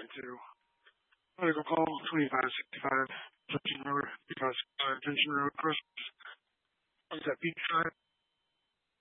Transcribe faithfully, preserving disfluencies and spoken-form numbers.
to Medical Call twenty-five sixty-five Junction Road, because uh, Junction Road, Cross, Sunset Beachside.